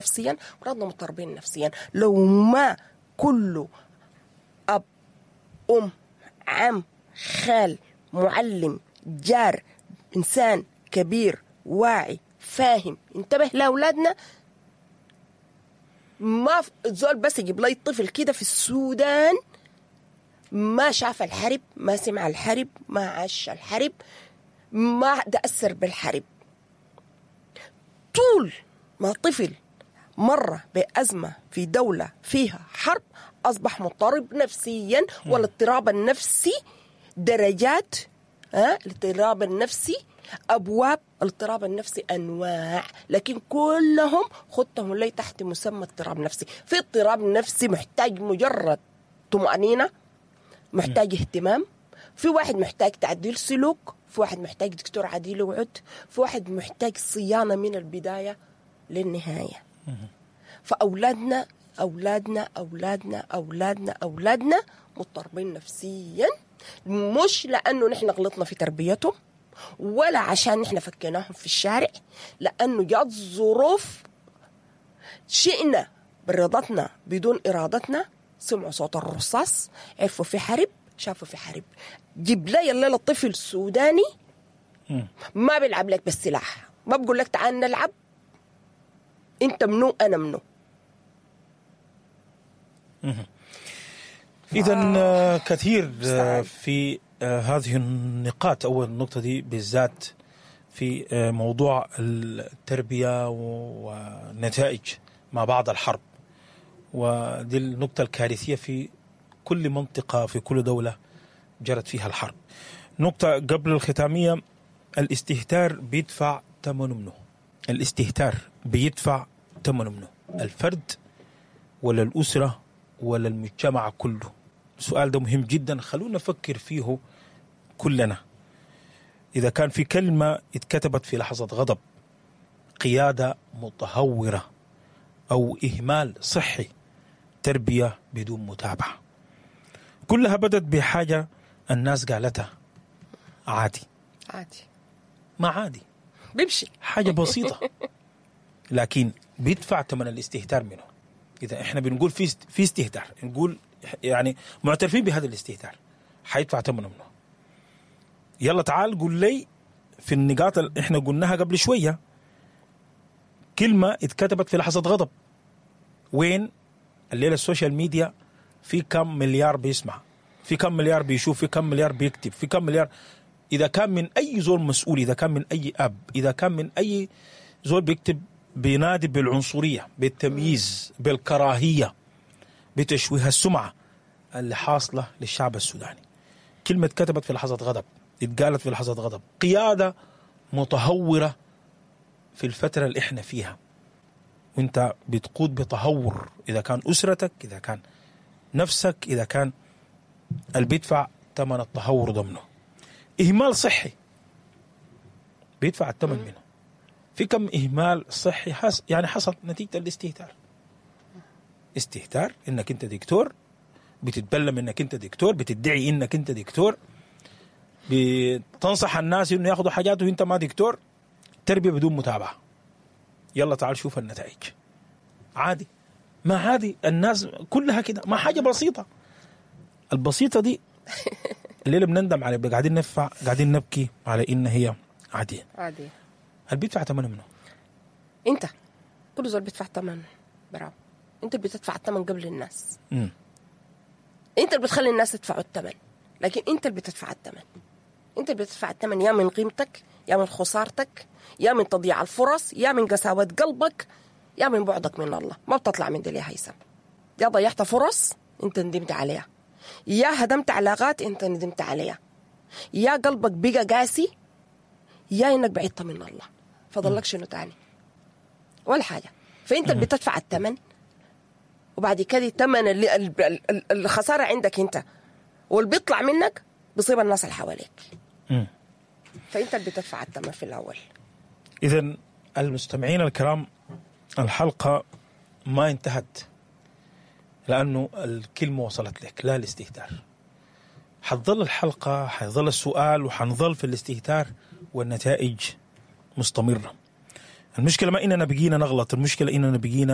نفسيا، أولادنا مضطربين نفسيا. لو ما كله أب أم عم خال معلم جار إنسان كبير واعي فاهم انتبه لأولادنا، ما زول بس يجيب لي طفل كده في السودان ما شاف الحرب، ما سمع الحرب، ما عاش الحرب، ما تأثر بالحرب، طول ما طفل مرة بأزمة في دولة فيها حرب أصبح مضطرب نفسيا. والاضطراب النفسي درجات، الاضطراب النفسي أبواب، الاضطراب النفسي أنواع، لكن كلهم خدتهم لي تحت مسمى اضطراب نفسي. في اضطراب نفسي محتاج مجرد طمأنينة، محتاج اهتمام، في واحد محتاج تعديل سلوك، في واحد محتاج دكتور عديل وعد، في واحد محتاج صيانة من البداية للنهاية. فأولادنا أولادنا أولادنا أولادنا أولادنا مضطربين نفسيا، مش لأنه نحن غلطنا في تربيتهم ولا عشان نحن فكيناهم في الشارع، لأنه جات ظروف شئنا برضتنا بدون إرادتنا، سمعوا صوت الرصاص، عرفوا في حرب، شافوا في حرب. جيب لي الليلة طفل سوداني ما بيلعب لك بالسلاح، ما بقول لك تعال نلعب، انت منو انا منو. إذن كثير في هذه النقاط أو النقطة دي بالذات في موضوع التربية ونتائج ما بعد الحرب، ودي النقطة الكارثية في كل منطقة في كل دولة جرت فيها الحرب. نقطة قبل الختامية، الاستهتار بيدفع ثمنه منه، الاستهتار بيدفع ثمنه منه، الفرد ولا الأسرة ولا المجتمع كله؟ السؤال ده مهم جدا، خلونا نفكر فيه كلنا. إذا كان في كلمة اتكتبت في لحظة غضب، قيادة متهورة، أو إهمال صحي، تربية بدون متابعة، كلها بدت بحاجة الناس قالتها عادي. ما عادي، بيمشي حاجة بسيطة، لكن بيدفع ثمن الاستهتار منه. إذا إحنا بنقول في استهتار، نقول يعني معترفين بهذا الاستهتار، حيدفع ثمنه منه. يلا تعال قول لي في النقاط اللي إحنا قلناها قبل شوية، كلمة اتكتبت في لحظة غضب، وين الليلة السوشيال ميديا في كم مليار بيسمع، في كم مليار بيشوف، في كم مليار بيكتب، في كم مليار. إذا كان من أي زول مسؤول، إذا كان من أي أب، إذا كان من أي زول بيكتب بينادي بالعنصرية، بالتمييز، بالكراهية، بتشويه السمعة اللي حاصلة للشعب السوداني، كلمة كتبت في لحظة غضب، اتقالت في لحظة غضب، قيادة متهورة في الفترة اللي احنا فيها، وانت بتقود بتهور. إذا كان أسرتك، إذا كان نفسك، إذا كان اللي بيدفع ثمن التهور ضمنه. إهمال صحي بيدفع الثمن منه. في كم إهمال صحي يعني حصل نتيجة الاستهتار. استهتار إنك أنت دكتور، بتتبلم إنك أنت دكتور، بتدعي إنك أنت دكتور، بتنصح الناس إنه ياخدوا حاجات وإنت ما دكتور. تربية بدون متابعة. يلا تعال شوف النتائج. عادي، ما عادي، الناس كلها كده، ما حاجة بسيطة. البسيطة دي الليلة بنندم على، قاعدين نبكي على إن هي عادية. هل بيدفع ثمن منه؟ انت كل زول بيدفع ثمن. براو، انت بتدفع الثمن قبل الناس. انت اللي بتخلي الناس يدفعوا الثمن، لكن انت اللي بتدفع الثمن. انت اللي بتدفع الثمن، يا من قيمتك، يا من خسارتك، يا من تضييع الفرص، يا من قساوة قلبك، يا من بعدك من الله. ما بتطلع من دي يا هيثم. يا ضيعت فرص انت ندمت عليها، يا هدمت علاقات انت ندمت عليها، يا قلبك بقى قاسي، يا انك بعدت من الله. فضلك شنو تاني؟ ولا حاجة. فانت اللي بتدفع الثمن، وبعد كده الثمن الخسارة عندك انت، واللي بيطلع منك بيصيب الناس اللي حواليك. فانت اللي بتدفع الثمن في الاول. اذا المستمعين الكرام، الحلقة ما انتهت، لأنه الكلمة وصلت لك، لا الاستهتار. حتظل الحلقة، حيظل السؤال، وحنظل في الاستهتار، والنتائج مستمرة. المشكلة ما إننا بقينا نغلط، المشكلة إننا بقينا